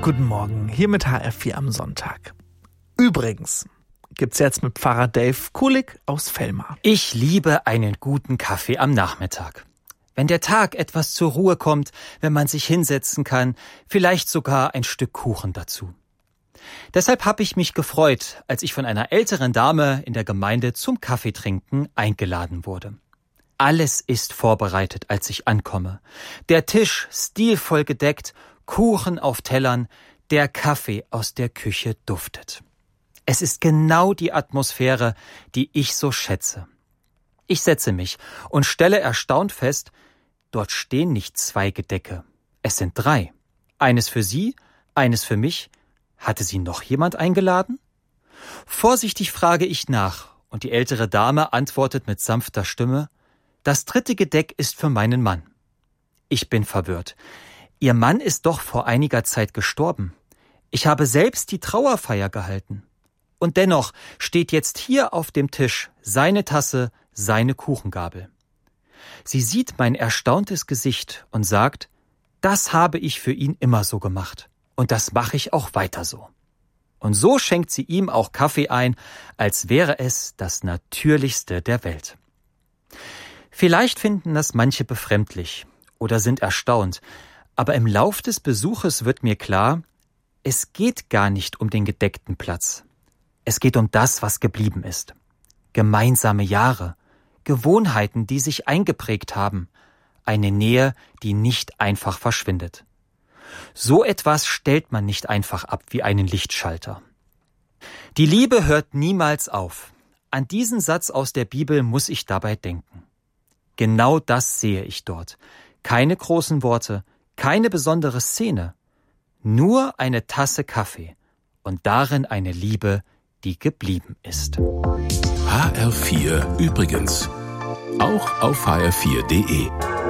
Guten Morgen, hier mit HR4 am Sonntag. Übrigens gibt's jetzt mit Pfarrer Dave Kulik aus Vellmar. Ich liebe einen guten Kaffee am Nachmittag. Wenn der Tag etwas zur Ruhe kommt, wenn man sich hinsetzen kann, vielleicht sogar ein Stück Kuchen dazu. Deshalb habe ich mich gefreut, als ich von einer älteren Dame in der Gemeinde zum Kaffeetrinken eingeladen wurde. Alles ist vorbereitet, als ich ankomme. Der Tisch stilvoll gedeckt, Kuchen auf Tellern, der Kaffee aus der Küche duftet. Es ist genau die Atmosphäre, die ich so schätze. Ich setze mich und stelle erstaunt fest, dort stehen nicht 2 Gedecke, es sind 3. Eines für sie, eines für mich. Hatte sie noch jemand eingeladen? Vorsichtig frage ich nach und die ältere Dame antwortet mit sanfter Stimme: Das 3. Gedeck ist für meinen Mann. Ich bin verwirrt. Ihr Mann ist doch vor einiger Zeit gestorben. Ich habe selbst die Trauerfeier gehalten. Und dennoch steht jetzt hier auf dem Tisch seine Tasse, seine Kuchengabel. Sie sieht mein erstauntes Gesicht und sagt: Das habe ich für ihn immer so gemacht. Und das mache ich auch weiter so. Und so schenkt sie ihm auch Kaffee ein, als wäre es das Natürlichste der Welt. Vielleicht finden das manche befremdlich oder sind erstaunt, aber im Lauf des Besuches wird mir klar, es geht gar nicht um den gedeckten Platz. Es geht um das, was geblieben ist. Gemeinsame Jahre, Gewohnheiten, die sich eingeprägt haben, eine Nähe, die nicht einfach verschwindet. So etwas stellt man nicht einfach ab wie einen Lichtschalter. Die Liebe hört niemals auf. An diesen Satz aus der Bibel muss ich dabei denken. Genau das sehe ich dort. Keine großen Worte, keine besondere Szene, nur eine Tasse Kaffee und darin eine Liebe, die geblieben ist. HR4 übrigens. Auch auf hr4.de.